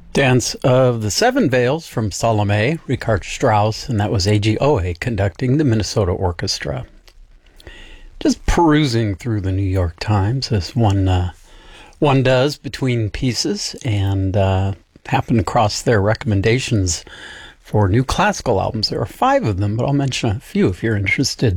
Dance of the Seven Veils from Salome, Richard Strauss, and that was A.G. Ohe conducting the Minnesota Orchestra. Just perusing through the New York Times as one does between pieces, and happened across their recommendations for new classical albums. There are 5 of them, but I'll mention a few if you're interested.